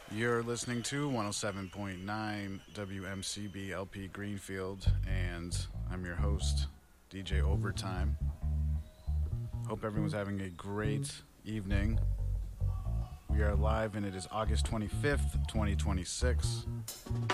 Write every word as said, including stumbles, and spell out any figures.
You're listening to one oh seven point nine W M C B L P Greenfield, and I'm your host, D J Overtime. Hope everyone's having a great evening. We are live, and it is August twenty-fifth, twenty twenty-six.